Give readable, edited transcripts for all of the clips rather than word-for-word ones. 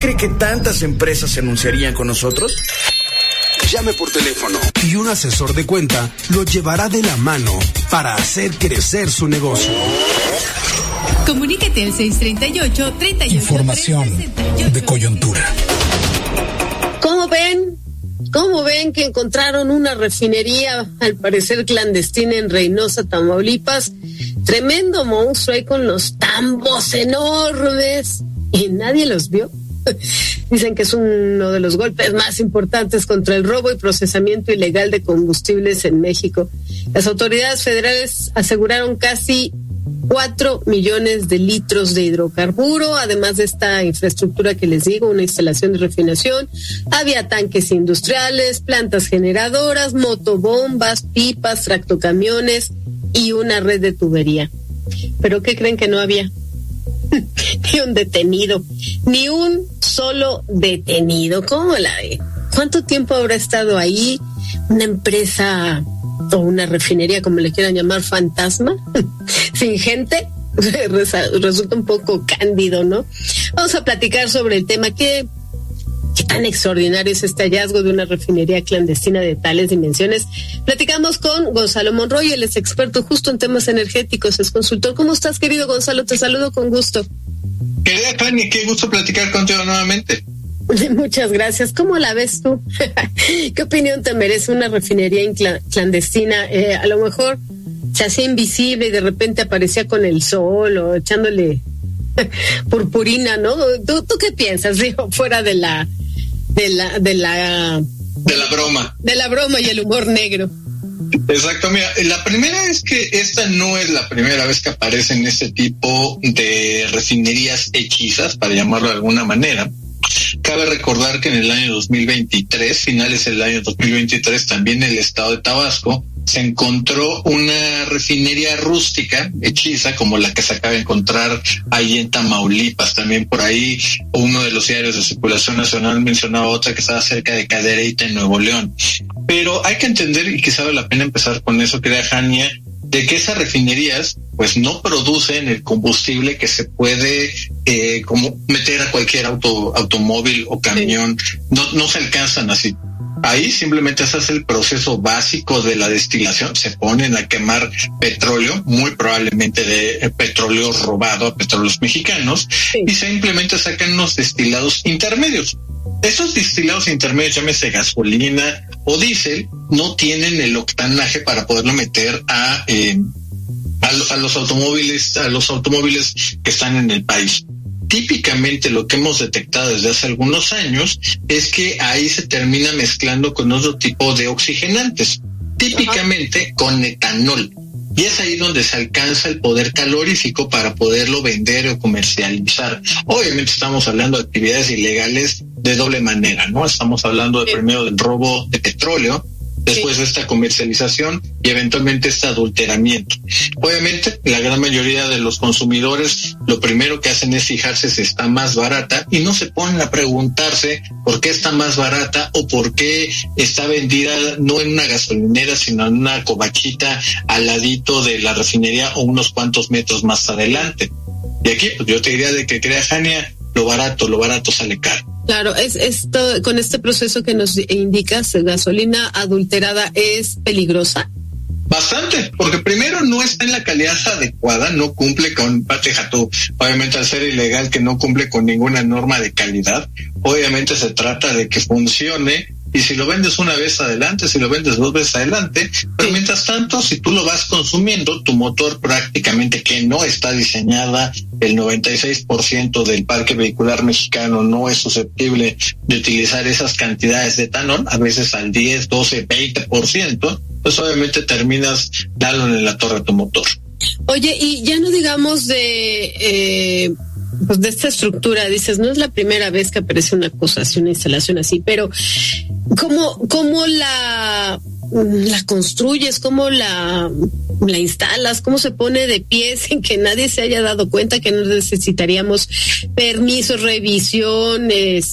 ¿Cree que tantas empresas se anunciarían con nosotros? Llame por teléfono y un asesor de cuenta lo llevará de la mano para hacer crecer su negocio. Comuníquete al 638-38. Información de coyuntura. ¿Cómo ven que encontraron una refinería, al parecer clandestina, en Reynosa, Tamaulipas? Tremendo monstruo ahí con los tambos enormes y nadie los vio. Dicen que es uno de los golpes más importantes contra el robo y procesamiento ilegal de combustibles en México. Las autoridades federales aseguraron casi 4 millones de litros de hidrocarburo, además de esta infraestructura que les digo, una instalación de refinación. Había tanques industriales, plantas generadoras, motobombas, pipas, tractocamiones y una red de tubería. ¿Pero qué creen que no había? Ni un detenido, ni un solo detenido. ¿Cómo la ve? ¿Cuánto tiempo habrá estado ahí una empresa o una refinería, como le quieran llamar, fantasma, sin gente? Resulta un poco cándido, ¿no? Vamos a platicar sobre el tema. ¿Qué tan extraordinario es este hallazgo de una refinería clandestina de tales dimensiones? Platicamos con Gonzalo Monroy, él es experto justo en temas energéticos, es consultor. ¿Cómo estás, querido Gonzalo? Te saludo con gusto. Querida Fanny, qué gusto platicar contigo nuevamente. Muchas gracias. ¿Cómo la ves tú? ¿Qué opinión te merece una refinería clandestina? A lo mejor se hacía invisible y de repente aparecía con el sol o echándole purpurina, ¿no? ¿Tú qué piensas, digo, fuera de la broma? De la broma y el humor negro. Exacto, mira, la primera es que esta no es la primera vez que aparecen este tipo de refinerías hechizas, para llamarlo de alguna manera. Cabe recordar que en el año 2023, finales del año 2023, también en el estado de Tabasco, se encontró una refinería rústica hechiza como la que se acaba de encontrar ahí en Tamaulipas. También por ahí uno de los diarios de circulación nacional mencionaba otra que estaba cerca de Cadereyta, en Nuevo León. Pero hay que entender, y quizá vale la pena empezar con eso, querida Jania, de que esas refinerías pues no producen el combustible que se puede como meter a cualquier automóvil o camión. No se alcanzan así. Ahí simplemente se hace el proceso básico de la destilación, se ponen a quemar petróleo, muy probablemente de petróleo robado a petróleos mexicanos, y simplemente sacan unos destilados intermedios. Esos destilados intermedios, llámese gasolina o diésel, no tienen el octanaje para poderlo meter a los automóviles que están en el país. Típicamente lo que hemos detectado desde hace algunos años es que ahí se termina mezclando con otro tipo de oxigenantes, típicamente con etanol. Y es ahí donde se alcanza el poder calorífico para poderlo vender o comercializar. Obviamente estamos hablando de actividades ilegales de doble manera, ¿no? Estamos hablando de primero del robo de petróleo, después de esta comercialización y eventualmente este adulteramiento. Obviamente, la gran mayoría de los consumidores lo primero que hacen es fijarse si está más barata y no se ponen a preguntarse por qué está más barata o por qué está vendida no en una gasolinera, sino en una covachita al ladito de la refinería o unos cuantos metros más adelante. Y aquí, pues yo te diría de que, crea Jania, lo barato sale caro. Claro, es esto, con este proceso que nos indicas, gasolina adulterada, ¿es peligrosa? Bastante, porque primero no está en la calidad adecuada, no cumple con, obviamente al ser ilegal que no cumple con ninguna norma de calidad, obviamente se trata de que funcione. Y si lo vendes una vez adelante, si lo vendes 2 veces adelante, pero mientras tanto, si tú lo vas consumiendo, tu motor prácticamente que no está diseñada, el 96% del parque vehicular mexicano no es susceptible de utilizar esas cantidades de etanol, a veces al 10, 12, 20%, pues obviamente terminas dándole en la torre a tu motor. Oye, y ya no digamos pues de esta estructura, dices, no es la primera vez que aparece una cosa así, una instalación así, pero ¿cómo la construyes? ¿Cómo la instalas? ¿Cómo se pone de pie sin que nadie se haya dado cuenta que no necesitaríamos permisos, revisión,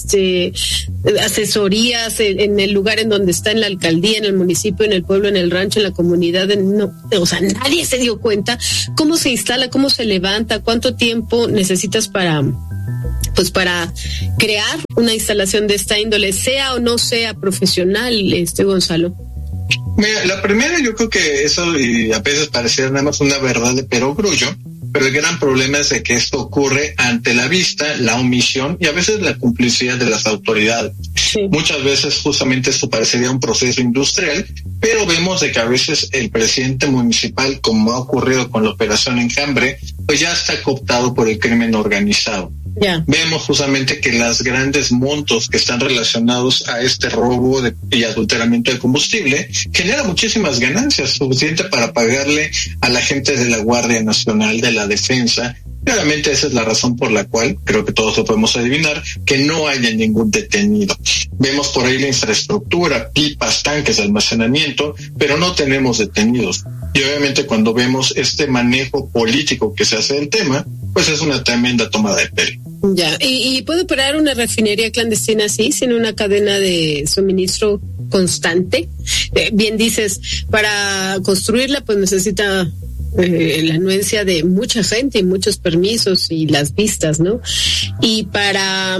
asesorías en el lugar en donde está, en la alcaldía, en el municipio, en el pueblo, en el rancho, en la comunidad? O sea, nadie se dio cuenta. ¿Cómo se instala? ¿Cómo se levanta? ¿Cuánto tiempo necesitas para pues para crear una instalación de esta índole, sea o no sea profesional, Gonzalo? Mira, la primera, yo creo que eso, y a veces pareciera nada más una verdad de perogrullo, pero el gran problema es de que esto ocurre ante la vista, la omisión y a veces la complicidad de las autoridades. Sí. Muchas veces justamente esto parecería un proceso industrial, pero vemos de que a veces el presidente municipal, como ha ocurrido con la operación Enjambre, pues ya está cooptado por el crimen organizado. Yeah. Vemos justamente que los grandes montos que están relacionados a este robo y adulteramiento de combustible genera muchísimas ganancias, suficiente para pagarle a la gente de la Guardia Nacional, de la Defensa. Claramente esa es la razón por la cual, creo que todos lo podemos adivinar, que no haya ningún detenido. Vemos por ahí la infraestructura, pipas, tanques de almacenamiento, pero no tenemos detenidos. Y obviamente cuando vemos este manejo político que se hace del tema, pues es una tremenda tomada de pelo. Ya, ¿y puede operar una refinería clandestina así, sin una cadena de suministro constante? Bien dices, para construirla pues necesita la anuencia de mucha gente y muchos permisos y las vistas, ¿no? Y para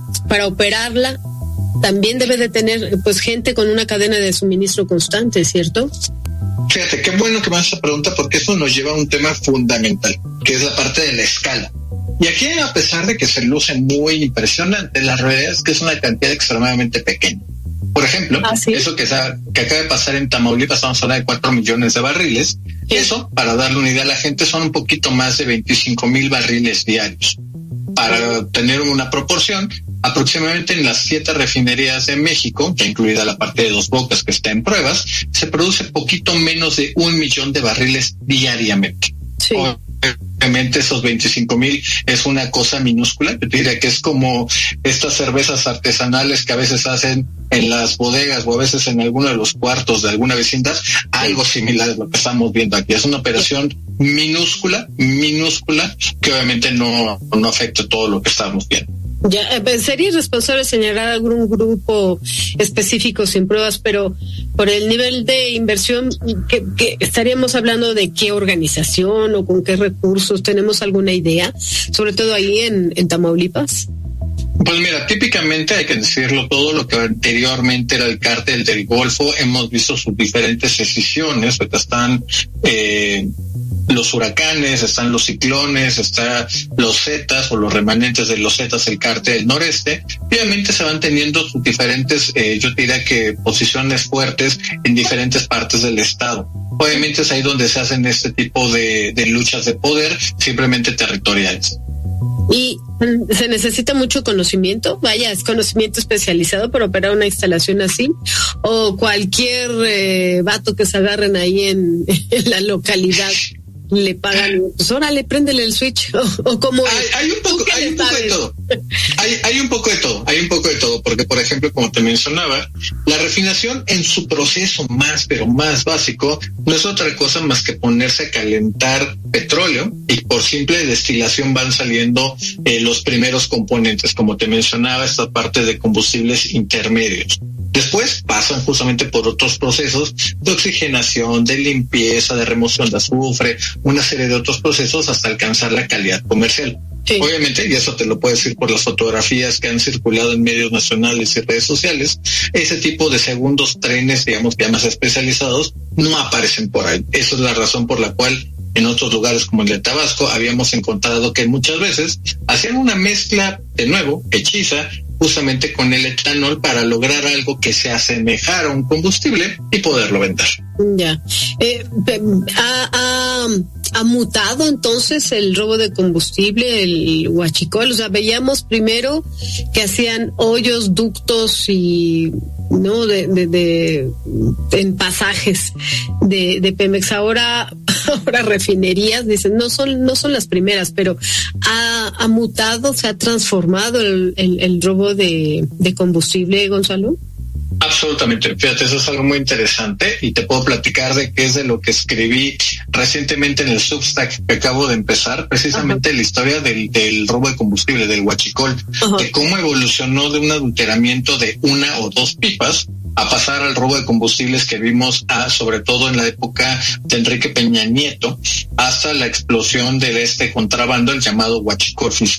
operarla también debe de tener pues gente con una cadena de suministro constante, ¿cierto? Fíjate, qué bueno que me haces esa pregunta, porque eso nos lleva a un tema fundamental, que es la parte de la escala. Y aquí, a pesar de que se luce muy impresionante, la realidad es que es una cantidad extremadamente pequeña. Por ejemplo, eso que acaba de pasar en Tamaulipas, estamos hablando de 4 millones de barriles. Sí. Eso, para darle una idea a la gente, son un poquito más de 25,000 barriles diarios. Para tener una proporción, aproximadamente en las 7 refinerías de México, que incluida la parte de Dos Bocas que está en pruebas, se produce poquito menos de 1 millón de barriles diariamente. Sí. Obviamente esos 25,000 es una cosa minúscula. Yo diría que es como estas cervezas artesanales que a veces hacen en las bodegas o a veces en alguno de los cuartos de alguna vecindad. Algo similar es lo que estamos viendo aquí. Es una operación minúscula, que obviamente no afecta todo lo que estamos viendo. Ya, sería irresponsable señalar algún grupo específico sin pruebas, pero por el nivel de inversión, que estaríamos hablando de qué organización o con qué recursos. ¿Tenemos alguna idea? Sobre todo ahí en Tamaulipas. Pues mira, típicamente hay que decirlo, todo lo que anteriormente era el cártel del Golfo, hemos visto sus diferentes escisiones. Ahorita están los huracanes, están los ciclones, están los Zetas o los remanentes de los Zetas, el cártel del noreste. Obviamente se van teniendo sus diferentes, yo diría que posiciones fuertes en diferentes partes del estado. Obviamente es ahí donde se hacen este tipo de luchas de poder, simplemente territoriales. Y se necesita mucho conocimiento, vaya, es conocimiento especializado para operar una instalación así, o cualquier vato que se agarren ahí en la localidad le pagan, pues órale, préndele el switch, o como hay un poco de todo. Hay un poco de todo, porque por ejemplo, como te mencionaba, la refinación en su proceso pero más básico no es otra cosa más que ponerse a calentar petróleo, y por simple destilación van saliendo los primeros componentes, como te mencionaba, esta parte de combustibles intermedios. Después pasan justamente por otros procesos de oxigenación, de limpieza, de remoción de azufre, una serie de otros procesos hasta alcanzar la calidad comercial. Sí. Obviamente, y eso te lo puedo decir por las fotografías que han circulado en medios nacionales y redes sociales, ese tipo de segundos trenes, digamos, ya más especializados, no aparecen por ahí. Esa es la razón por la cual en otros lugares como el de Tabasco habíamos encontrado que muchas veces hacían una mezcla, de nuevo, hechiza, justamente con el etanol para lograr algo que se asemejara a un combustible y poderlo vender. Ya. ¿Ha mutado entonces el robo de combustible, el huachicol? O sea, veíamos primero que hacían hoyos, ductos y no en pasajes de Pemex. Ahora refinerías, dicen, no son las primeras, pero ha mutado, se ha transformado el robo de combustible, Gonzalo. Absolutamente, fíjate, eso es algo muy interesante y te puedo platicar de qué es de lo que escribí recientemente en el Substack que acabo de empezar, precisamente la historia del robo de combustible, del huachicol, de cómo evolucionó de un adulteramiento de 1 o 2 pipas a pasar al robo de combustibles que vimos sobre todo en la época de Enrique Peña Nieto, hasta la explosión de este contrabando, el llamado huachicol fiscal.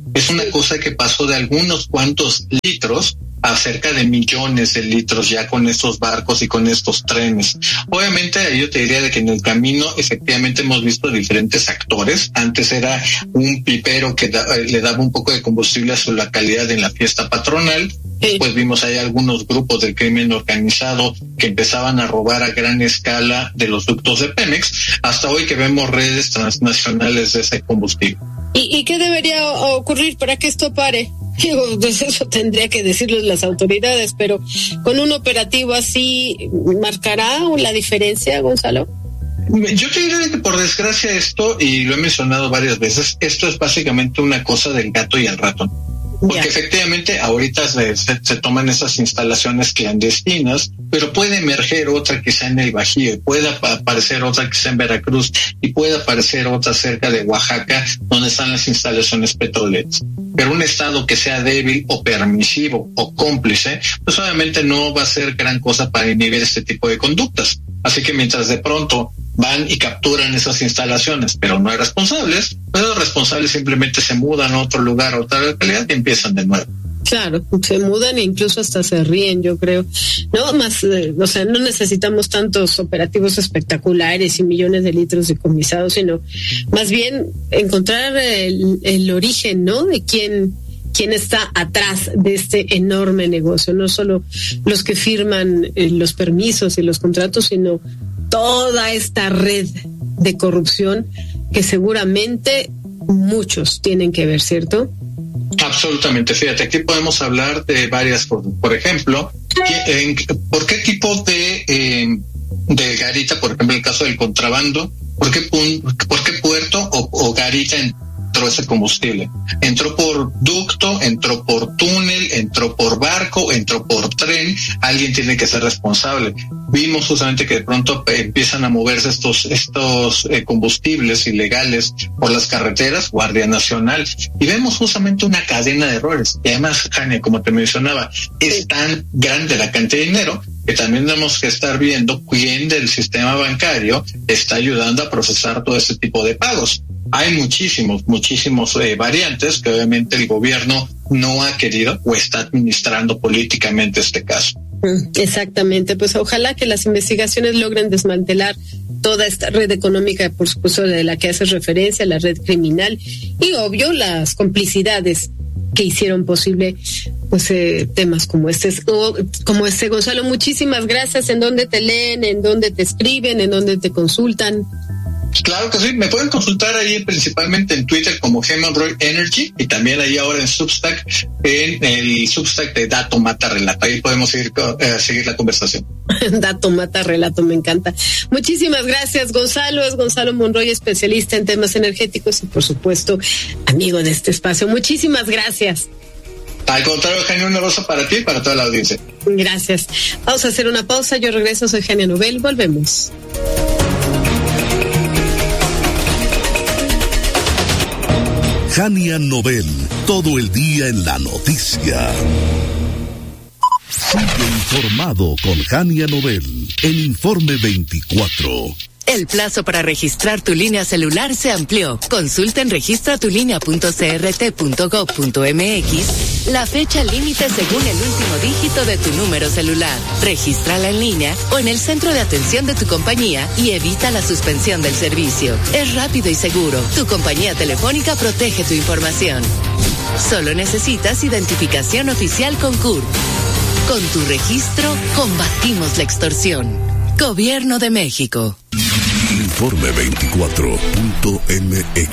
Es una cosa que pasó de algunos cuantos litros a cerca de millones de litros ya con estos barcos y con estos trenes. Obviamente yo te diría de que en el camino efectivamente hemos visto diferentes actores. Antes era un pipero que le daba un poco de combustible a su localidad en la fiesta patronal. Después vimos ahí algunos grupos del crimen organizado que empezaban a robar a gran escala de los ductos de Pemex, hasta hoy que vemos redes transnacionales de ese combustible. ¿Y qué debería ocurrir para que esto pare? Digo, pues eso tendría que decirles las autoridades, pero con un operativo así, ¿marcará la diferencia, Gonzalo? Yo te diría que por desgracia esto, y lo he mencionado varias veces, esto es básicamente una cosa del gato y el ratón. Porque efectivamente ahorita se toman esas instalaciones clandestinas, pero puede emerger otra quizá en el Bajío, puede aparecer otra quizá en Veracruz y puede aparecer otra cerca de Oaxaca donde están las instalaciones petroleras. Pero un estado que sea débil o permisivo o cómplice, pues obviamente no va a ser gran cosa para inhibir este tipo de conductas. Así que mientras de pronto van y capturan esas instalaciones, pero no hay responsables, pues los responsables simplemente se mudan a otro lugar, a otra localidad y empiezan de nuevo. Claro, se mudan e incluso hasta se ríen, yo creo. No más, o sea, no necesitamos tantos operativos espectaculares y millones de litros decomisados, sino más bien encontrar el origen, ¿no? De quién está atrás de este enorme negocio, no solo los que firman los permisos y los contratos, sino toda esta red de corrupción que seguramente muchos tienen que ver, ¿cierto? Absolutamente. Fíjate, aquí podemos hablar de varias cosas. Por ejemplo, ¿por qué tipo de garita, por ejemplo, el caso del contrabando, por qué puerto o garita entró ese combustible? ¿Entró por ducto, entró por túnel, entró por barco, entró por tren? Alguien tiene que ser responsable. Vimos justamente que de pronto empiezan a moverse estos combustibles ilegales por las carreteras, Guardia Nacional, y vemos justamente una cadena de errores. Y además, Jania, como te mencionaba, es tan grande la cantidad de dinero que también tenemos que estar viendo quién del sistema bancario está ayudando a procesar todo ese tipo de pagos. Hay muchísimos variantes que obviamente el gobierno no ha querido o está administrando políticamente este caso. Exactamente, pues ojalá que las investigaciones logren desmantelar toda esta red económica, por supuesto, de la que haces referencia, la red criminal y obvio las complicidades que hicieron posible pues temas como este. Gonzalo, muchísimas gracias. ¿En dónde te leen? ¿En dónde te escriben? ¿En dónde te consultan? Claro que sí, me pueden consultar ahí principalmente en Twitter como Gemonroy Energy y también ahí ahora en Substack, en el Substack de Dato Mata Relato. Ahí podemos seguir la conversación. Dato Mata Relato, me encanta. Muchísimas gracias, Gonzalo. Es Gonzalo Monroy, especialista en temas energéticos y por supuesto amigo de este espacio. Muchísimas gracias. Al contrario, Jania, un abrazo para ti y para toda la audiencia. Gracias. Vamos a hacer una pausa. Yo regreso, soy Jania Nobel. Volvemos. Jania Nobel, todo el día en la noticia. Sigue informado con Jania Nobel en Informe 24. El plazo para registrar tu línea celular se amplió. Consulta en registratulinea.crt.gov.mx la fecha límite según el último dígito de tu número celular. Regístrala en línea o en el centro de atención de tu compañía y evita la suspensión del servicio. Es rápido y seguro. Tu compañía telefónica protege tu información. Solo necesitas identificación oficial con CURP. Con tu registro, combatimos la extorsión. Gobierno de México. Informe 24.mx.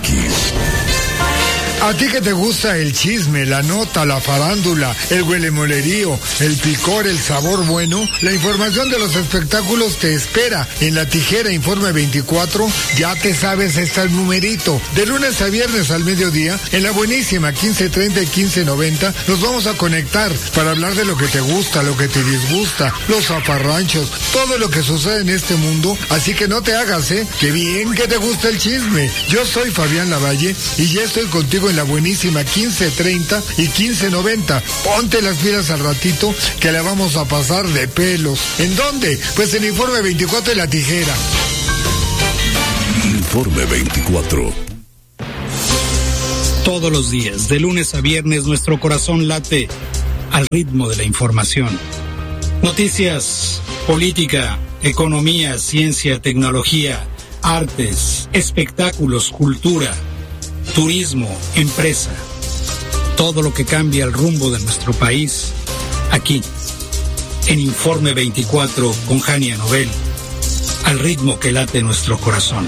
A ti que te gusta el chisme, la nota, la farándula, el huelemolerío, el picor, el sabor bueno, la información de los espectáculos te espera en La Tijera Informe 24. Ya te sabes este numerito. De lunes a viernes al mediodía, en la buenísima 15:30 y 15:90, nos vamos a conectar para hablar de lo que te gusta, lo que te disgusta, los zafarranchos, todo lo que sucede en este mundo. Así que no te hagas, que bien que te gusta el chisme. Yo soy Fabián Lavalle y ya estoy contigo en la buenísima 15:30 y 15:90. Ponte las pilas al ratito que la vamos a pasar de pelos. ¿En dónde? Pues en Informe 24 de La Tijera. Informe 24. Todos los días, de lunes a viernes, nuestro corazón late al ritmo de la información. Noticias, política, economía, ciencia, tecnología, artes, espectáculos, cultura, turismo, empresa. Todo lo que cambia el rumbo de nuestro país, aquí, en Informe 24 con Jania Nobel, al ritmo que late nuestro corazón.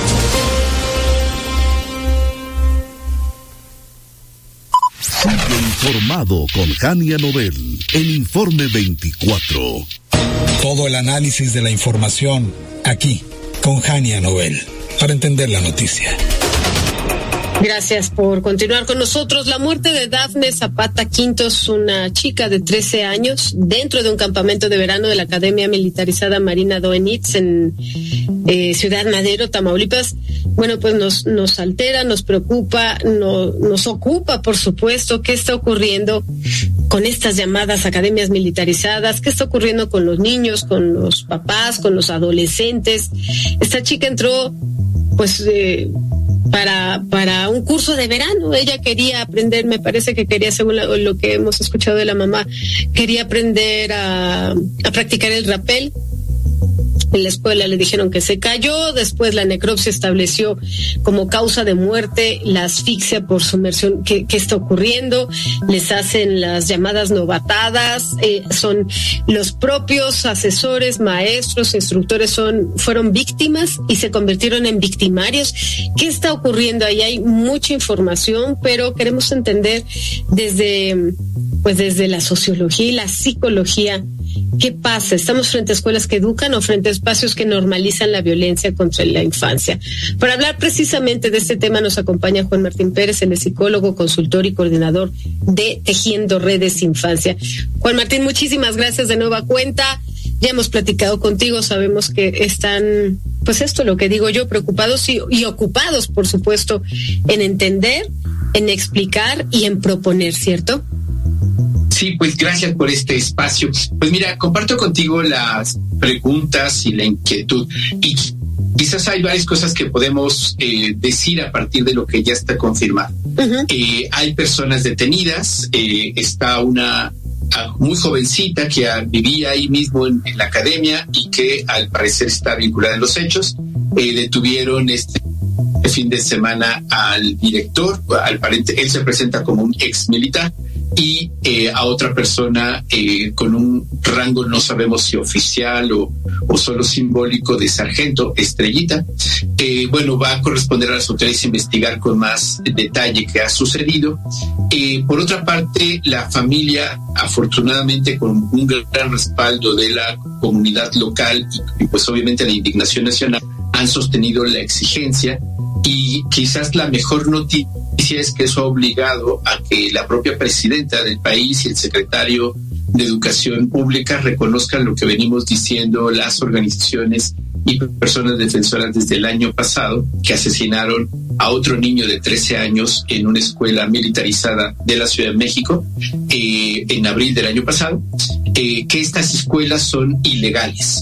Sigue informado con Jania Nobel en Informe 24. Todo el análisis de la información, aquí, con Jania Nobel, para entender la noticia. Gracias por continuar con nosotros. La muerte de Dafne Zapata Quintos, una chica de 13 años, dentro de un campamento de verano de la Academia Militarizada Marina Doenitz en Ciudad Madero, Tamaulipas. Bueno, pues nos altera, nos preocupa, nos ocupa, por supuesto. ¿Qué está ocurriendo con estas llamadas academias militarizadas? ¿Qué está ocurriendo con los niños, con los papás, con los adolescentes? Esta chica entró, pues, para un curso de verano. Ella quería aprender, me parece que quería, según lo que hemos escuchado de la mamá, quería aprender a practicar el rapel. En la escuela le dijeron que se cayó, después la necropsia estableció como causa de muerte la asfixia por sumersión. ¿Qué está ocurriendo? Les hacen las llamadas novatadas, son los propios asesores, maestros, instructores fueron víctimas y se convirtieron en victimarios. ¿Qué está ocurriendo ahí? Hay mucha información, pero queremos entender desde la sociología y la psicología. ¿Qué pasa? ¿Estamos frente a escuelas que educan o frente a espacios que normalizan la violencia contra la infancia? Para hablar precisamente de este tema nos acompaña Juan Martín Pérez, él es psicólogo, consultor y coordinador de Tejiendo Redes Infancia. Juan Martín, muchísimas gracias de nueva cuenta. Ya hemos platicado contigo, sabemos que están, pues esto lo que digo yo, preocupados y ocupados, por supuesto, en entender, en explicar y en proponer, ¿cierto? Sí, pues gracias por este espacio. Pues mira, comparto contigo las preguntas y la inquietud. Y quizás hay varias cosas que podemos decir a partir de lo que ya está confirmado. Uh-huh. Hay personas detenidas, está una muy jovencita que vivía ahí mismo en la academia y que al parecer está vinculada en los hechos. Detuvieron este fin de semana al director, él se presenta como un ex militar, y a otra persona con un rango, no sabemos si oficial o solo simbólico, de sargento, Estrellita. Bueno, va a corresponder a las autoridades investigar con más detalle qué ha sucedido. Por otra parte, la familia, afortunadamente con un gran respaldo de la comunidad local y pues obviamente la indignación nacional, han sostenido la exigencia. Y quizás la mejor noticia es que eso ha obligado a que la propia presidenta del país y el secretario de Educación Pública reconozcan lo que venimos diciendo las organizaciones y personas defensoras desde el año pasado, que asesinaron a otro niño de 13 años en una escuela militarizada de la Ciudad de México en abril del año pasado, que estas escuelas son ilegales.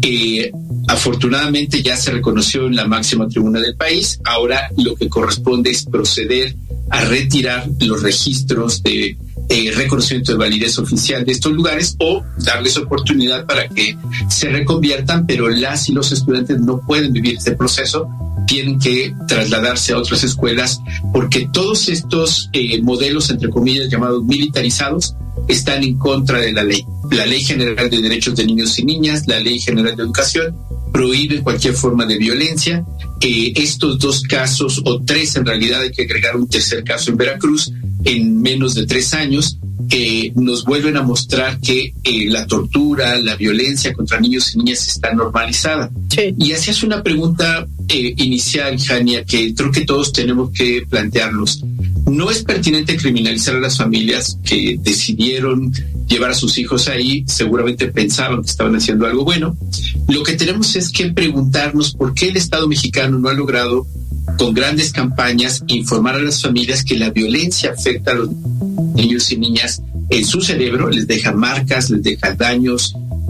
Afortunadamente ya se reconoció en la máxima tribuna del país. Ahora lo que corresponde es proceder a retirar los registros de reconocimiento de validez oficial de estos lugares o darles oportunidad para que se reconviertan, pero las y los estudiantes no pueden vivir este proceso, tienen que trasladarse a otras escuelas porque todos estos modelos, entre comillas, llamados militarizados, están en contra de la ley. La Ley General de Derechos de Niños y Niñas, la Ley General de Educación, prohíbe cualquier forma de violencia. Estos dos casos, o tres en realidad, hay que agregar un tercer caso en Veracruz, en menos de 3 años, nos vuelven a mostrar que la tortura, la violencia contra niños y niñas está normalizada. Sí. Y hacías una pregunta inicial, Jania, que creo que todos tenemos que plantearnos. No es pertinente criminalizar a las familias que decidieron llevar a sus hijos ahí, seguramente pensaban que estaban haciendo algo bueno. Lo que tenemos es que preguntarnos por qué el Estado mexicano no ha logrado, con grandes campañas, informar a las familias que la violencia afecta a los niños y niñas en su cerebro, les deja marcas, les deja daños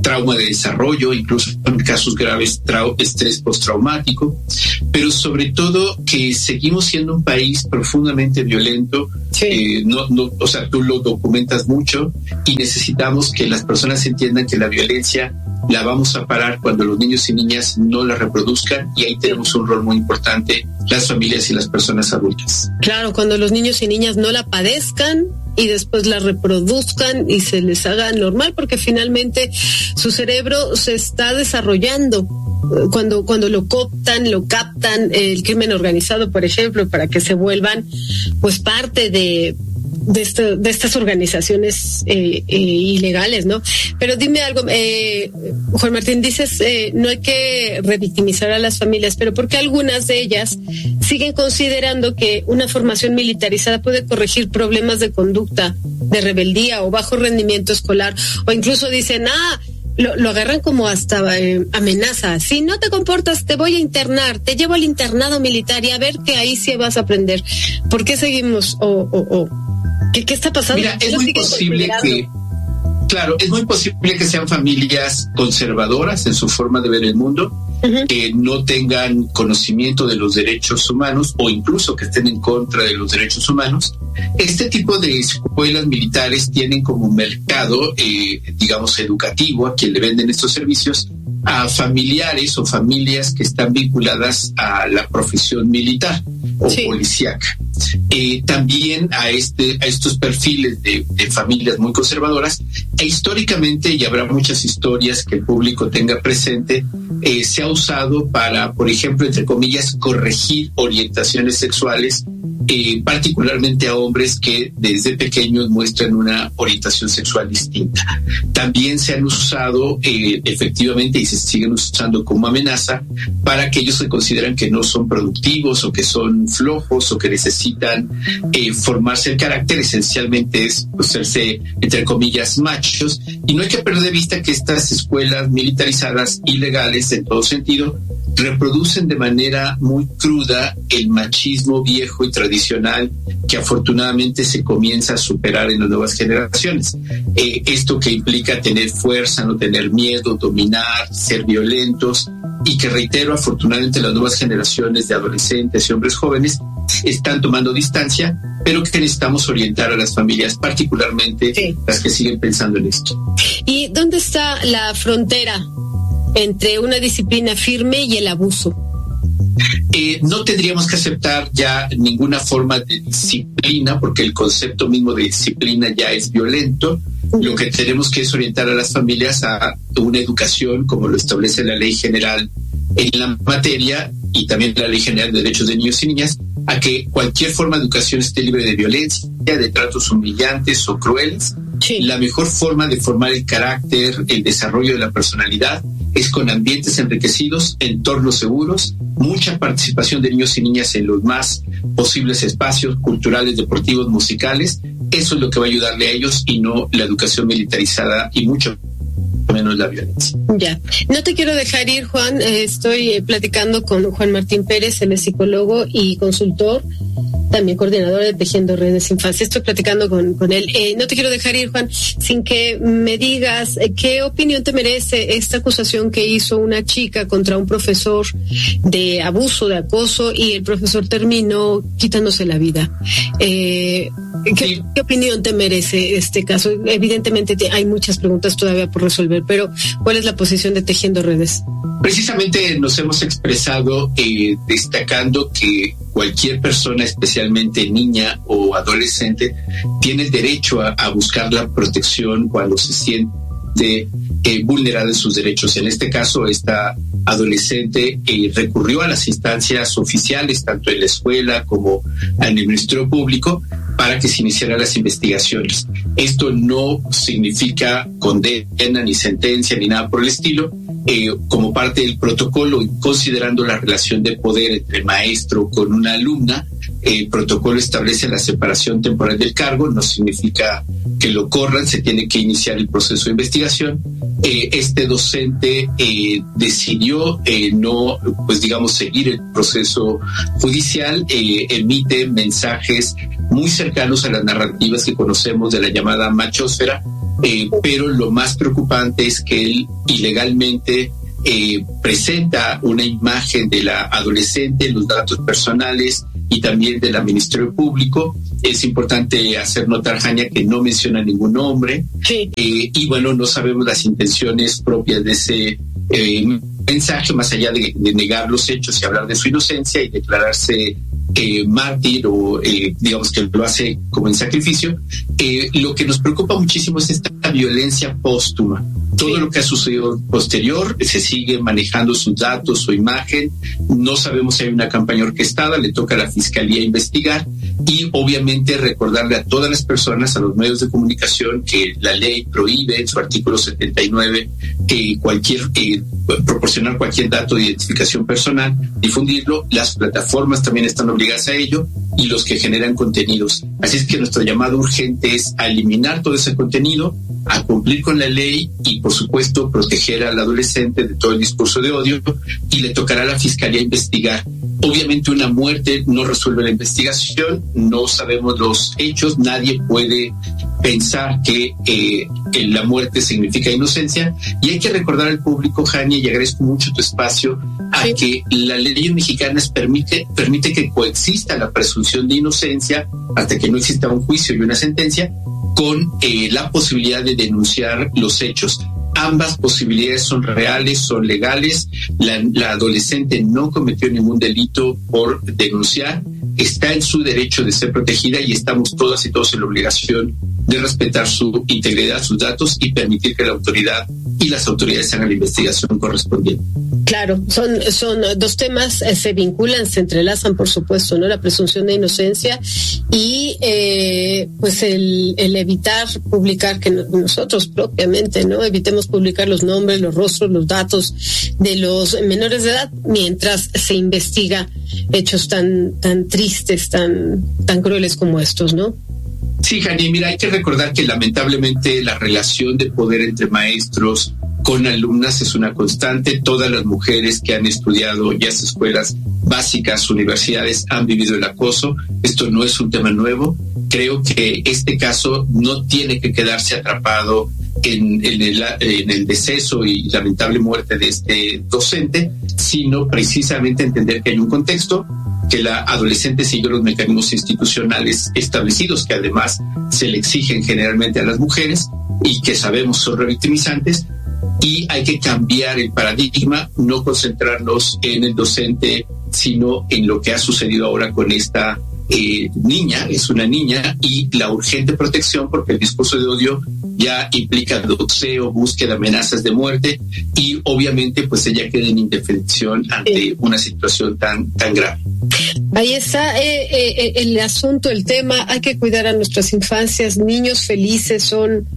trauma de desarrollo, incluso en casos graves estrés postraumático, pero sobre todo que seguimos siendo un país profundamente violento. Sí. O sea, tú lo documentas mucho y necesitamos que las personas entiendan que la violencia la vamos a parar cuando los niños y niñas no la reproduzcan, y ahí tenemos un rol muy importante, las familias y las personas adultas. Claro, cuando los niños y niñas no la padezcan y después la reproduzcan y se les haga normal, porque finalmente su cerebro se está desarrollando. Cuando lo captan, el crimen organizado, por ejemplo, para que se vuelvan pues parte de estas organizaciones ilegales, ¿no? Pero dime algo, Juan Martín, dices no hay que revictimizar a las familias, pero ¿por qué algunas de ellas siguen considerando que una formación militarizada puede corregir problemas de conducta, de rebeldía o bajo rendimiento escolar? O incluso dicen, lo agarran como hasta amenaza. Si no te comportas, te voy a internar, te llevo al internado militar y a ver que ahí sí vas a aprender. ¿Por qué seguimos? ¿Qué está pasando? Mira, es muy posible que... Claro, es muy posible que sean familias conservadoras en su forma de ver el mundo, que no tengan conocimiento de los derechos humanos o incluso que estén en contra de los derechos humanos. Este tipo de escuelas militares tienen como mercado, digamos, educativo, a quien le venden estos servicios, a familiares o familias que están vinculadas a la profesión militar o policíaca. También a estos perfiles de familias muy conservadoras, e históricamente, y habrá muchas historias que el público tenga presente, se ha usado para, por ejemplo, entre comillas, corregir orientaciones sexuales, particularmente a hombres que desde pequeños muestran una orientación sexual distinta. También se han usado efectivamente y se siguen usando como amenaza para aquellos que consideran que no son productivos o que son flojos o que necesitan formarse el carácter. Esencialmente es hacerse, entre comillas, machos, y no hay que perder de vista que estas escuelas militarizadas ilegales en todo sentido reproducen de manera muy cruda el machismo viejo y tradicional que afortunadamente se comienza a superar en las nuevas generaciones. Esto que implica tener fuerza, no tener miedo, dominar, ser violentos, y que, reitero, afortunadamente las nuevas generaciones de adolescentes y hombres jóvenes están tomando distancia, pero que necesitamos orientar a las familias, particularmente las que siguen pensando en esto. ¿Y dónde está la frontera entre una disciplina firme y el abuso? No tendríamos que aceptar ya ninguna forma de disciplina, porque el concepto mismo de disciplina ya es violento. Lo que tenemos que es orientar a las familias a una educación, como lo establece la Ley General en la materia y también la Ley General de Derechos de Niños y Niñas, a que cualquier forma de educación esté libre de violencia, de tratos humillantes o crueles. La mejor forma de formar el carácter, el desarrollo de la personalidad, es con ambientes enriquecidos, entornos seguros, mucha participación de niños y niñas en los más posibles espacios culturales, deportivos, musicales. Eso es lo que va a ayudarle a ellos, y no la educación militarizada y mucho menos la violencia. Ya, no te quiero dejar ir, Juan. Estoy platicando con Juan Martín Pérez, él es psicólogo y consultor, también coordinador de Tejiendo Redes Infancia. Estoy platicando con él. No te quiero dejar ir, Juan, sin que me digas qué opinión te merece esta acusación que hizo una chica contra un profesor de abuso, de acoso, y el profesor terminó quitándose la vida. ¿Qué opinión te merece este caso? Evidentemente hay muchas preguntas todavía por resolver, pero ¿cuál es la posición de Tejiendo Redes? Precisamente nos hemos expresado destacando que cualquier persona, especialmente niña o adolescente, tiene el derecho a buscar la protección cuando se siente vulnerada en sus derechos. En este caso, esta adolescente recurrió a las instancias oficiales, tanto en la escuela como en el Ministerio Público, para que se iniciaran las investigaciones. Esto no significa condena, ni sentencia, ni nada por el estilo. Como parte del protocolo, considerando la relación de poder entre maestro con una alumna, el protocolo establece la separación temporal del cargo. No significa que lo corran, se tiene que iniciar el proceso de investigación. Este docente decidió no, pues digamos, seguir el proceso judicial, emite mensajes muy cercanos a las narrativas que conocemos de la llamada machósfera, pero lo más preocupante es que él ilegalmente presenta una imagen de la adolescente, los datos personales y también del Ministerio Público. Es importante hacer notar, Jania, que no menciona ningún nombre. Sí. Y bueno, no sabemos las intenciones propias de ese mensaje, más allá de negar los hechos y hablar de su inocencia y declararse mártir o digamos que lo hace como en sacrificio. Lo que nos preocupa muchísimo es esta violencia póstuma. Todo lo que ha sucedido posterior, se sigue manejando sus datos, su imagen. No sabemos si hay una campaña orquestada, le toca a la Fiscalía investigar y obviamente recordarle a todas las personas, a los medios de comunicación, que la ley prohíbe en su artículo 79 proporcionar cualquier dato de identificación personal, difundirlo. Las plataformas también están obligadas a ello y los que generan contenidos. Así es que nuestro llamado urgente es a eliminar todo ese contenido, a cumplir con la ley y, por supuesto, proteger al adolescente de todo el discurso de odio, y le tocará a la Fiscalía investigar. Obviamente una muerte no resuelve la investigación, no sabemos los hechos, nadie puede pensar que la muerte significa inocencia, y hay que recordar al público, Jania, y agradezco mucho tu espacio, a que la ley mexicana permite que coexista la presunción de inocencia hasta que no exista un juicio y una sentencia, con la posibilidad de denunciar los hechos. Ambas posibilidades son reales, son legales. La adolescente no cometió ningún delito por denunciar. Está en su derecho de ser protegida y estamos todas y todos en la obligación de respetar su integridad, sus datos y permitir que la autoridad y las autoridades hagan la investigación correspondiente. Claro, son dos temas, se vinculan, se entrelazan, por supuesto, ¿no? La presunción de inocencia y pues el evitar publicar, que nosotros propiamente, ¿no? Evitemos publicar los nombres, los rostros, los datos de los menores de edad mientras se investiga hechos tan tristes, tan crueles como estos, ¿no? Sí, Jani, mira, hay que recordar que lamentablemente la relación de poder entre maestros con alumnas es una constante. Todas las mujeres que han estudiado ya sea escuelas básicas, universidades, han vivido el acoso. Esto no es un tema nuevo. Creo que este caso no tiene que quedarse atrapado en el deceso y lamentable muerte de este docente, sino precisamente entender que hay un contexto, que la adolescente siguió los mecanismos institucionales establecidos, que además se le exigen generalmente a las mujeres y que sabemos son revictimizantes, y hay que cambiar el paradigma, no concentrarnos en el docente, sino en lo que ha sucedido ahora con esta niña, es una niña, y la urgente protección, porque el discurso de odio ya implica doxeo, búsqueda, amenazas de muerte, y obviamente pues ella queda en indefensión ante una situación tan grave. Ahí está el asunto, el tema. Hay que cuidar a nuestras infancias. Niños felices son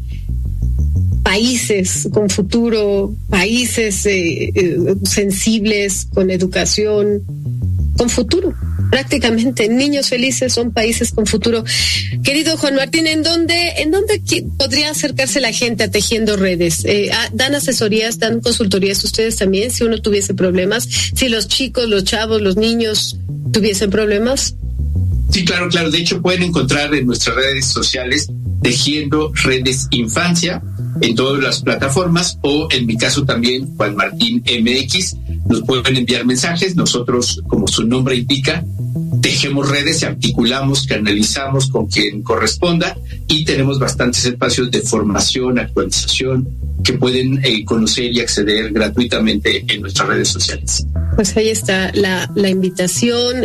países con futuro, países sensibles, con educación, con futuro. Prácticamente niños felices son países con futuro. Querido Juan Martín, ¿en dónde podría acercarse la gente a Tejiendo Redes? ¿Dan asesorías, dan consultorías ustedes también si uno tuviese problemas? Si los chicos, los chavos, los niños tuviesen problemas. Sí, claro. De hecho, pueden encontrar en nuestras redes sociales Tejiendo Redes Infancia en todas las plataformas, o en mi caso también Juan Martín MX. Nos pueden enviar mensajes. Nosotros, como su nombre indica, tejemos redes, articulamos, canalizamos con quien corresponda, y tenemos bastantes espacios de formación, actualización, que pueden conocer y acceder gratuitamente en nuestras redes sociales. Pues ahí está la invitación.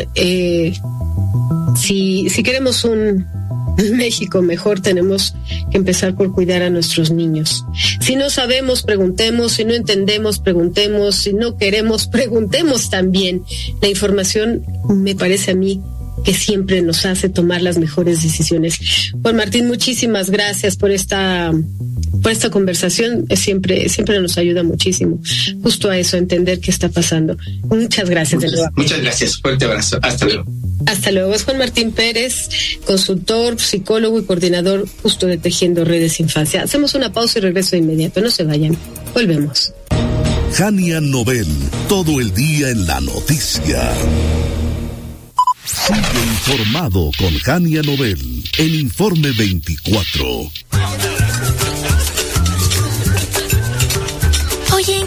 Si queremos un México mejor, tenemos que empezar por cuidar a nuestros niños. Si no sabemos, preguntemos. Si no entendemos, preguntemos. Si no queremos, preguntemos también. La información, me parece a mí, que siempre nos hace tomar las mejores decisiones. Juan Martín, muchísimas gracias por esta conversación. Siempre nos ayuda muchísimo justo a eso, a entender qué está pasando. Muchas gracias. Muchas gracias. Fuerte abrazo. Hasta luego. Hasta luego. Es Juan Martín Pérez, consultor, psicólogo y coordinador justo de Tejiendo Redes Infancia. Hacemos una pausa y regreso de inmediato. No se vayan. Volvemos. Jania Nobel, todo el día en la noticia. Sigue informado con Jania Nobel en Informe 24.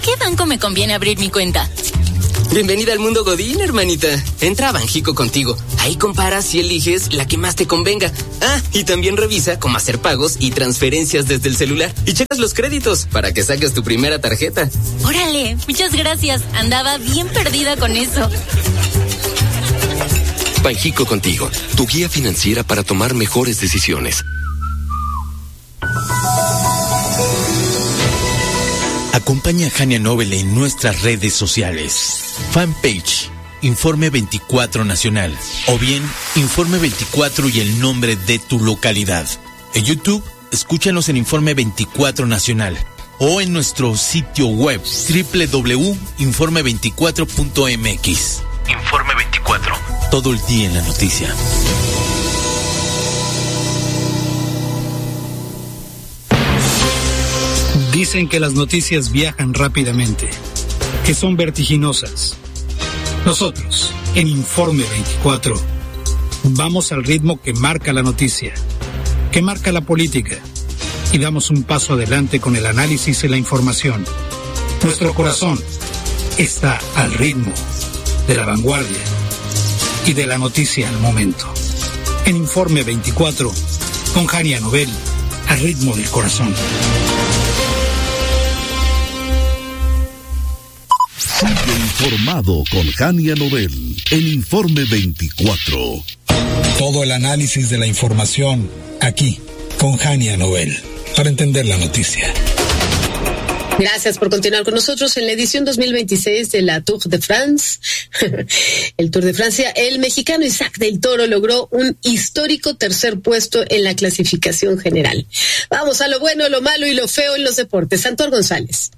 qué banco me conviene abrir mi cuenta? Bienvenida al mundo Godín, hermanita. Entra a Banjico contigo. Ahí comparas y eliges la que más te convenga. Ah, y también revisa cómo hacer pagos y transferencias desde el celular. Y checas los créditos para que saques tu primera tarjeta. Órale, muchas gracias. Andaba bien perdida con eso. Banjico contigo, tu guía financiera para tomar mejores decisiones. Acompaña a Hania Nobel en nuestras redes sociales. Fanpage, Informe 24 Nacional. O bien, Informe 24 y el nombre de tu localidad. En YouTube, escúchanos en Informe 24 Nacional. O en nuestro sitio web, www.informe24.mx. Informe 24. Todo el día en la noticia. Dicen que las noticias viajan rápidamente, que son vertiginosas. Nosotros, en Informe 24, vamos al ritmo que marca la noticia, que marca la política, y damos un paso adelante con el análisis y la información. Nuestro corazón está al ritmo de la vanguardia y de la noticia al momento. En Informe 24, con Hania Nobel, al ritmo del corazón. Sigue informado con Hania Nobel en Informe 24. Todo el análisis de la información aquí con Hania Nobel para entender la noticia. Gracias por continuar con nosotros en la edición 2026 de la Tour de France. El Tour de Francia, el mexicano Isaac del Toro logró un histórico tercer puesto en la clasificación general. Vamos a lo bueno, lo malo y lo feo en los deportes. Santor González.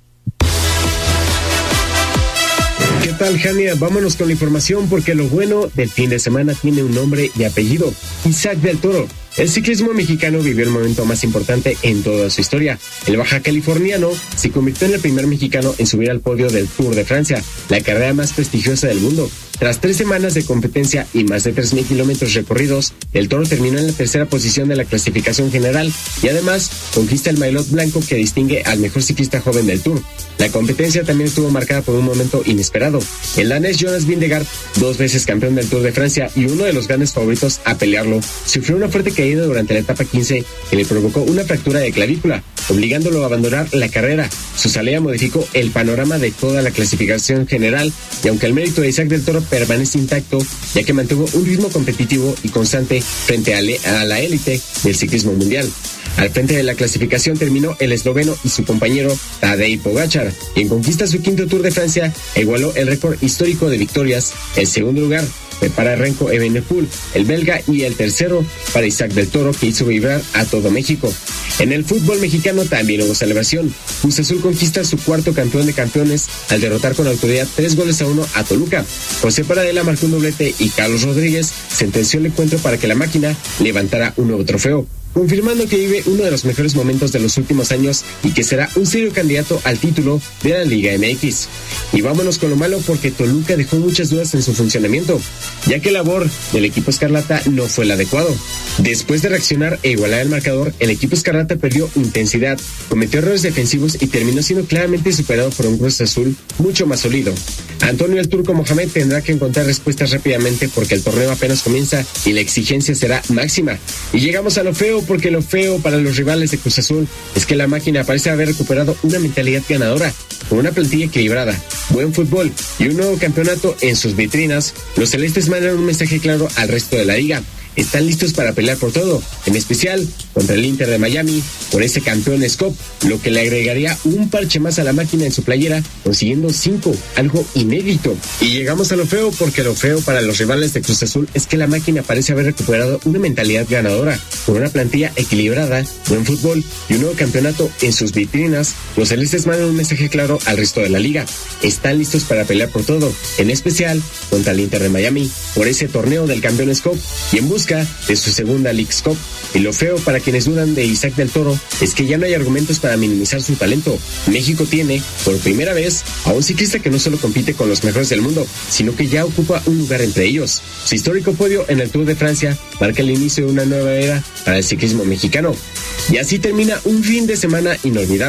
¿Qué tal, Hania? Vámonos con la información porque lo bueno del fin de semana tiene un nombre y apellido: Isaac del Toro. El ciclismo mexicano vivió el momento más importante en toda su historia. El baja californiano se convirtió en el primer mexicano en subir al podio del Tour de Francia, la carrera más prestigiosa del mundo. Tras 3 semanas de competencia y más de 3,000 kilómetros recorridos, el Toro terminó en la tercera posición de la clasificación general y además conquista el maillot blanco que distingue al mejor ciclista joven del Tour. La competencia también estuvo marcada por un momento inesperado. El danés Jonas Vingegaard, 2 veces campeón del Tour de Francia y uno de los grandes favoritos a pelearlo, sufrió una fuerte caída durante la etapa 15 que le provocó una fractura de clavícula, obligándolo a abandonar la carrera. Su salida modificó el panorama de toda la clasificación general y aunque el mérito de Isaac del Toro permanece intacto, ya que mantuvo un ritmo competitivo y constante frente a la élite del ciclismo mundial. Al frente de la clasificación terminó el esloveno y su compañero Tadej Pogačar, quien conquista su 5º Tour de Francia e igualó el récord histórico de victorias. El segundo lugar fue para Remco Evenepoel, el belga, y el tercero para Isaac del Toro, que hizo vibrar a todo México. En el fútbol mexicano también hubo celebración. Cruz Azul conquista su 4º campeón de campeones al derrotar con autoridad 3-1 a Toluca. José Paradela marcó un doblete y Carlos Rodríguez sentenció el encuentro para que la máquina levantara un nuevo trofeo, confirmando que vive uno de los mejores momentos de los últimos años y que será un serio candidato al título de la Liga MX. Y vámonos con lo malo porque Toluca dejó muchas dudas en su funcionamiento, ya que la labor del equipo escarlata no fue el adecuado. Después de reaccionar e igualar el marcador, el equipo escarlata perdió intensidad, cometió errores defensivos y terminó siendo claramente superado por un Cruz Azul mucho más sólido. Antonio el Turco Mohamed tendrá que encontrar respuestas rápidamente porque el torneo apenas comienza y la exigencia será máxima. Y llegamos a lo feo, porque lo feo para los rivales de Cruz Azul es que la máquina parece haber recuperado una mentalidad ganadora. Con una plantilla equilibrada, buen fútbol y un nuevo campeonato en sus vitrinas, los celestes mandan un mensaje claro al resto de la liga. Están listos para pelear por todo, en especial contra el Inter de Miami por ese Campeones Cup, lo que le agregaría un parche más a la máquina en su playera, consiguiendo 5, algo inédito. Y llegamos a lo feo, porque lo feo para los rivales de Cruz Azul es que la máquina parece haber recuperado una mentalidad ganadora. Con una plantilla equilibrada, buen fútbol y un nuevo campeonato en sus vitrinas, los celestes mandan un mensaje claro al resto de la liga. Están listos para pelear por todo, en especial contra el Inter de Miami por ese torneo del Campeones Cup y en busca de su segunda Leagues Cup. Y lo feo para quienes dudan de Isaac del Toro es que ya no hay argumentos para minimizar su talento. México tiene, por primera vez, a un ciclista que no solo compite con los mejores del mundo, sino que ya ocupa un lugar entre ellos. Su histórico podio en el Tour de Francia marca el inicio de una nueva era para el ciclismo mexicano. Y así termina un fin de semana inolvidable.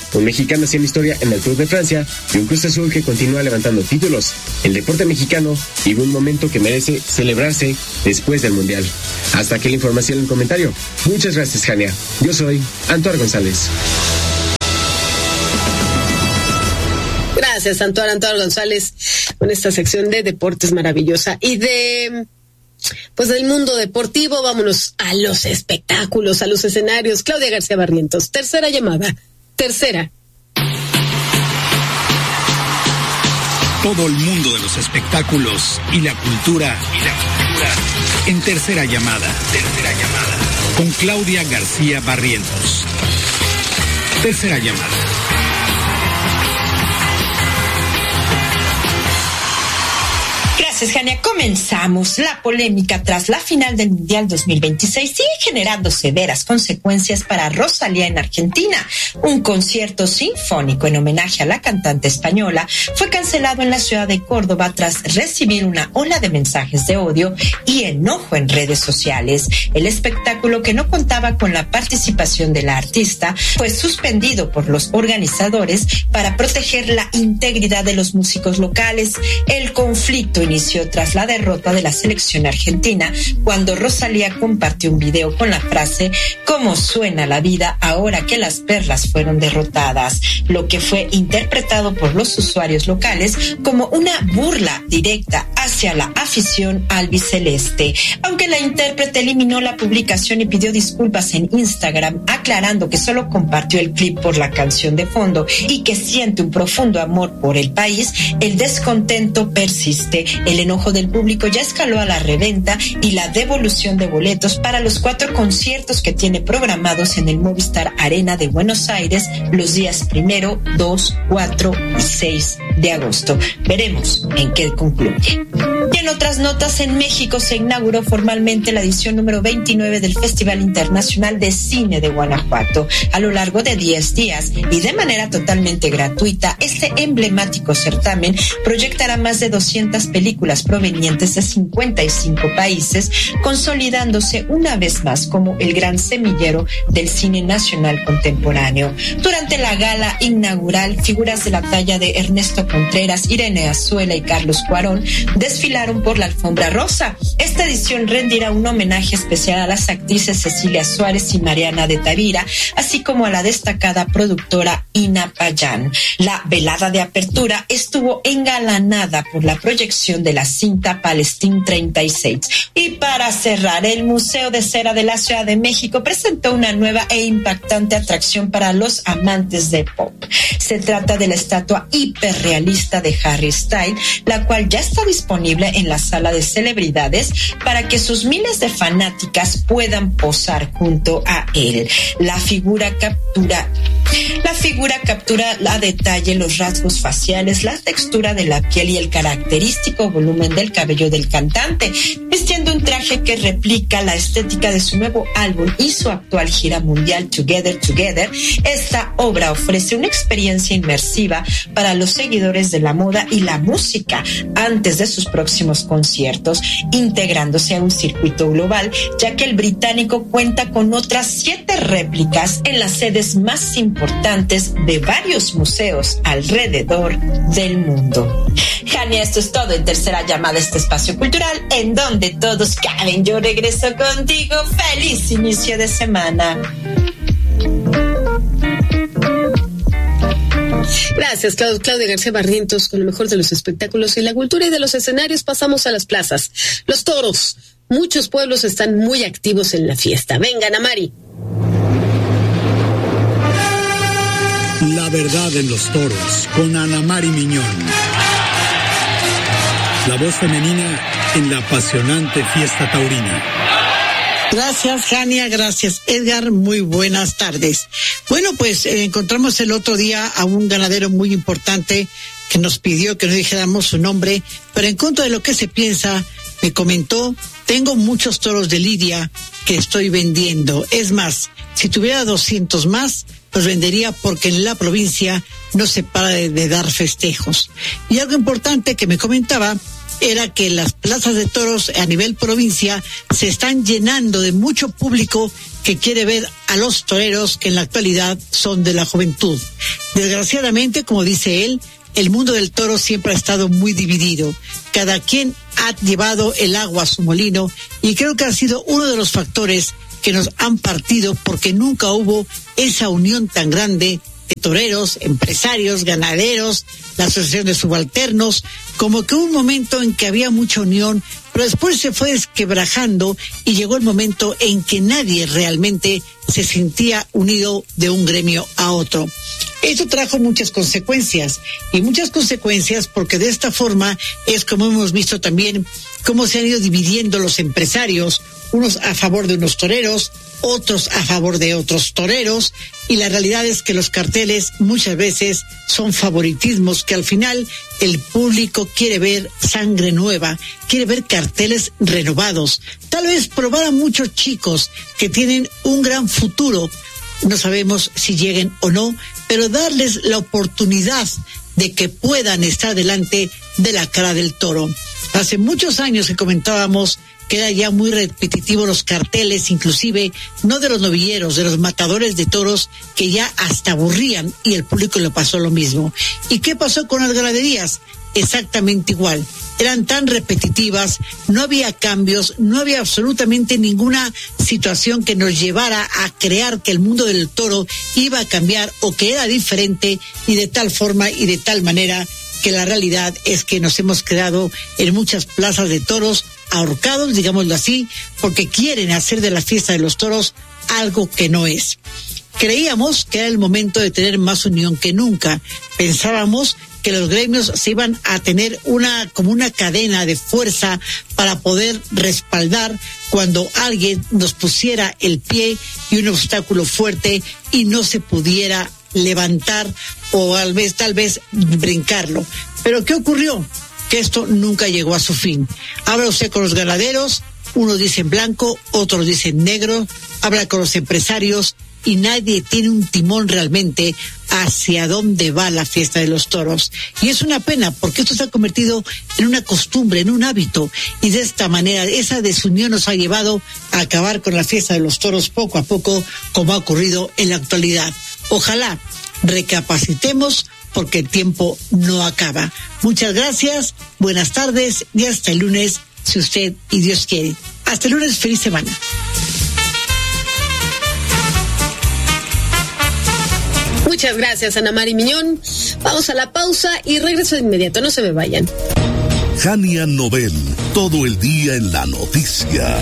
un mexicano haciendo historia en el Tour de Francia y un Cruz Azul que continúa levantando títulos. El deporte mexicano vive un momento que merece celebrarse después del Mundial. Hasta aquí la información en comentario. Muchas gracias, Jania. Yo soy Antoine González. Gracias, Antoine González, con esta sección de deportes maravillosa. Y del mundo deportivo, vámonos a los espectáculos, a los escenarios. Claudia García Barrientos, tercera llamada. Tercera. Todo el mundo de los espectáculos y la cultura. En tercera llamada. Con Claudia García Barrientos. Tercera llamada. Gracias, Jania. Comenzamos. La polémica tras la final del Mundial 2026 sigue generando severas consecuencias para Rosalía en Argentina. Un concierto sinfónico en homenaje a la cantante española fue cancelado en la ciudad de Córdoba tras recibir una ola de mensajes de odio y enojo en redes sociales. El espectáculo, que no contaba con la participación de la artista, fue suspendido por los organizadores para proteger la integridad de los músicos locales. El conflicto inició tras la derrota de la selección argentina, cuando Rosalía compartió un video con la frase "¿Cómo suena la vida ahora que las perlas fueron derrotadas?", lo que fue interpretado por los usuarios locales como una burla directa hacia la afición albiceleste. Aunque la intérprete eliminó la publicación y pidió disculpas en Instagram, aclarando que solo compartió el clip por la canción de fondo y que siente un profundo amor por el país, el descontento persiste. El enojo del público ya escaló a la reventa y la devolución de boletos para los 4 conciertos que tiene programados en el Movistar Arena de Buenos Aires los días 1, 2, 4 y 6 de agosto. Veremos en qué concluye. Y en otras notas, en México se inauguró formalmente la edición número 29 del Festival Internacional de Cine de Guanajuato. A lo largo de 10 días y de manera totalmente gratuita, este emblemático certamen proyectará más de 200 películas provenientes de 55 países, consolidándose una vez más como el gran semillero del cine nacional contemporáneo. Durante la gala inaugural, figuras de la talla de Ernesto Contreras, Irene Azuela y Carlos Cuarón desfilaron por la alfombra rosa. Esta edición rendirá un homenaje especial a las actrices Cecilia Suárez y Mariana de Tavira, así como a la destacada productora Ina Payán. La velada de apertura estuvo engalanada por la proyección de la cinta Palestine 36. Y para cerrar, el Museo de Cera de la Ciudad de México presentó una nueva e impactante atracción para los amantes de pop. Se trata de la estatua hiperrealista de Harry Styles, la cual ya está disponible en la sala de celebridades para que sus miles de fanáticas puedan posar junto a él. La figura captura a detalle los rasgos faciales, la textura de la piel y el característico volumen del cabello del cantante, vistiendo un traje que replica la estética de su nuevo álbum y su actual gira mundial Together Together. Esta obra ofrece una experiencia inmersiva para los seguidores de la moda y la música antes de sus próximos conciertos, integrándose a un circuito global, ya que el británico cuenta con otras 7 réplicas en las sedes más importantes de varios museos alrededor del mundo. Jania, esto es todo en tercera llamada, este espacio cultural en donde todos caben. Yo regreso contigo. Feliz inicio de semana. Gracias, Claudia García Barrientos, con lo mejor de los espectáculos y la cultura. Y de los escenarios pasamos a las plazas. Los toros. Muchos pueblos están muy activos en la fiesta. Vengan, Amari. La verdad en los toros, con Ana Mari Miñón. La voz femenina en la apasionante fiesta taurina. Gracias, Jania, gracias, Edgar, muy buenas tardes. Bueno, pues encontramos el otro día a un ganadero muy importante que nos pidió que no dijéramos su nombre, pero en contra de lo que se piensa, me comentó: tengo muchos toros de lidia que estoy vendiendo. Es más, si tuviera 200 más, los vendería, porque en la provincia no se para de dar festejos. Y algo importante que me comentaba era que las plazas de toros a nivel provincia se están llenando de mucho público que quiere ver a los toreros que en la actualidad son de la juventud. Desgraciadamente, como dice él, el mundo del toro siempre ha estado muy dividido. Cada quien ha llevado el agua a su molino y creo que ha sido uno de los factores que nos han partido porque nunca hubo esa unión tan grande de toreros, empresarios, ganaderos, la asociación de subalternos, como que hubo un momento en que había mucha unión, pero después se fue desquebrajando y llegó el momento en que nadie realmente se sentía unido de un gremio a otro. Esto trajo muchas consecuencias porque de esta forma es como hemos visto también cómo se han ido dividiendo los empresarios, unos a favor de unos toreros, otros a favor de otros toreros, y la realidad es que los carteles muchas veces son favoritismos que al final el público quiere ver sangre nueva, quiere ver carteles renovados, tal vez probar a muchos chicos que tienen un gran futuro, no sabemos si lleguen o no, pero darles la oportunidad de que puedan estar delante de la cara del toro. Hace muchos años que comentábamos que era ya muy repetitivo los carteles, inclusive no de los novilleros, de los matadores de toros, que ya hasta aburrían y el público le pasó lo mismo. ¿Y qué pasó con las ganaderías? Exactamente igual. Eran tan repetitivas, no había cambios, no había absolutamente ninguna situación que nos llevara a crear que el mundo del toro iba a cambiar o que era diferente, y de tal forma y de tal manera que la realidad es que nos hemos quedado en muchas plazas de toros ahorcados, digámoslo así, porque quieren hacer de la fiesta de los toros algo que no es. Creíamos que era el momento de tener más unión que nunca. Pensábamos que los gremios se iban a tener como una cadena de fuerza para poder respaldar cuando alguien nos pusiera el pie y un obstáculo fuerte y no se pudiera levantar o tal vez brincarlo. Pero ¿qué ocurrió? Que esto nunca llegó a su fin. Habla usted con los ganaderos, unos dicen blanco, otros dicen negro, habla con los empresarios y nadie tiene un timón realmente hacia dónde va la fiesta de los toros. Y es una pena porque esto se ha convertido en una costumbre, en un hábito, y de esta manera esa desunión nos ha llevado a acabar con la fiesta de los toros poco a poco, como ha ocurrido en la actualidad. Ojalá recapacitemos porque el tiempo no acaba. Muchas gracias, buenas tardes y hasta el lunes, si usted y Dios quiere. Hasta el lunes, feliz semana. Muchas gracias, Ana Mari Miñón. Vamos a la pausa y regreso de inmediato, no se me vayan. Jania Nobel, todo el día en la noticia.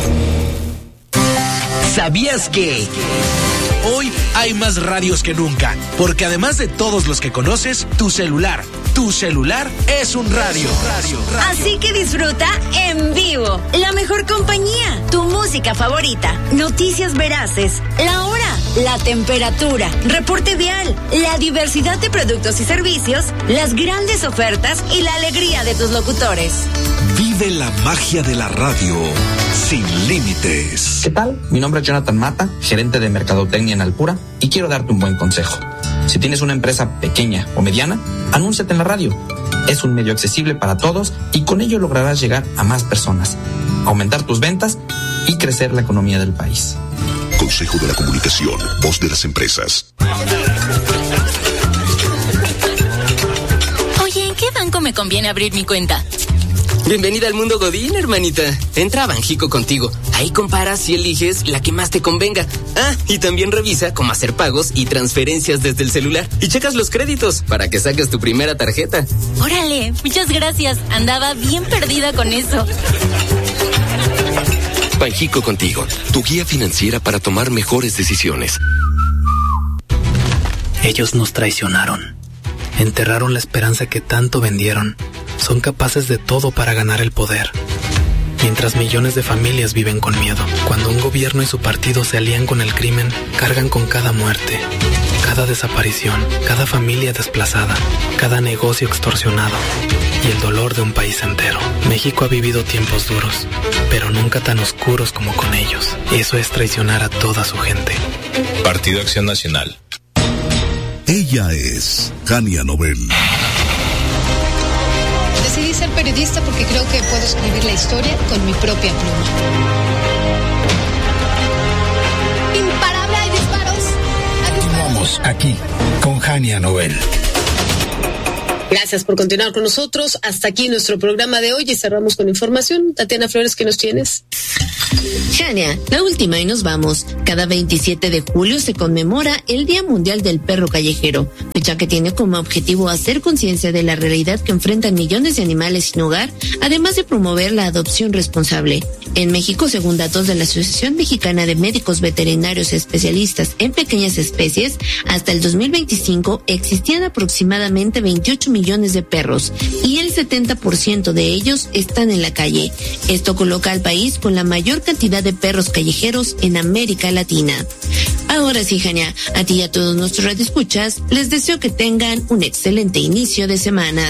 ¿Sabías que hoy hay más radios que nunca? Porque además de todos los que conoces, tu celular es un radio. Así que disfruta en vivo la mejor compañía, tu música favorita, noticias veraces, la hora, la temperatura, reporte vial, la diversidad de productos y servicios, las grandes ofertas y la alegría de tus locutores. Vive la magia de la radio sin límites. ¿Qué tal? Mi nombre es Jonathan Mata, gerente de Mercadotecnia en Alpura, y quiero darte un buen consejo. Si tienes una empresa pequeña o mediana, anúnciate en la radio. Es un medio accesible para todos y con ello lograrás llegar a más personas, aumentar tus ventas y crecer la economía del país. Consejo de la Comunicación, voz de las empresas. Oye, ¿en qué banco me conviene abrir mi cuenta? Bienvenida al mundo Godín, hermanita. Entra a Banjico Contigo. Ahí comparas y eliges la que más te convenga. Ah, y también revisa cómo hacer pagos y transferencias desde el celular. Y checas los créditos para que saques tu primera tarjeta. Órale, muchas gracias. Andaba bien perdida con eso. Banjico Contigo, tu guía financiera para tomar mejores decisiones. Ellos nos traicionaron. Enterraron la esperanza que tanto vendieron. Son capaces de todo para ganar el poder. Mientras millones de familias viven con miedo. Cuando un gobierno y su partido se alían con el crimen, cargan con cada muerte, cada desaparición, cada familia desplazada, cada negocio extorsionado y el dolor de un país entero. México ha vivido tiempos duros, pero nunca tan oscuros como con ellos. Eso es traicionar a toda su gente. Partido Acción Nacional. Ella es Jania Nobel. Decidí ser periodista porque creo que puedo escribir la historia con mi propia pluma. Imparable, hay disparos. Continuamos aquí con Jania Nobel. Gracias por continuar con nosotros. Hasta aquí nuestro programa de hoy y cerramos con información. Tatiana Flores, ¿qué nos tienes? Jania, la última y nos vamos. Cada 27 de julio se conmemora el Día Mundial del Perro Callejero, fecha que tiene como objetivo hacer conciencia de la realidad que enfrentan millones de animales sin hogar, además de promover la adopción responsable. En México, según datos de la Asociación Mexicana de Médicos Veterinarios Especialistas en Pequeñas Especies, hasta el 2025 existían aproximadamente 28 millones de perros y el 70% de ellos están en la calle. Esto coloca al país con la mayor cantidad de perros callejeros en América Latina. Ahora sí, Jania, a ti y a todos nuestros radioescuchas, les deseo que tengan un excelente inicio de semana.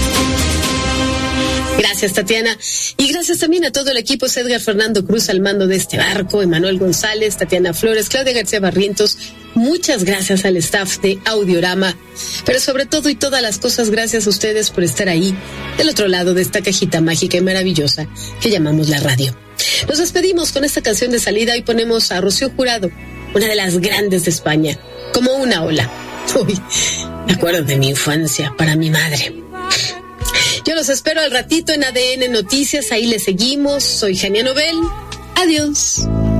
Gracias, Tatiana. Y gracias también a todo el equipo. Edgar Fernando Cruz al mando de este barco, Emanuel González, Tatiana Flores, Claudia García Barrientos. Muchas gracias al staff de Audiorama. Pero sobre todo y todas las cosas, gracias a ustedes por estar ahí, del otro lado de esta cajita mágica y maravillosa que llamamos la radio. Nos despedimos con esta canción de salida y ponemos a Rocío Jurado, una de las grandes de España, Como una ola. Uy, me acuerdo de mi infancia, para mi madre. Yo los espero al ratito en ADN Noticias, ahí les seguimos. Soy Jania Nobel. Adiós.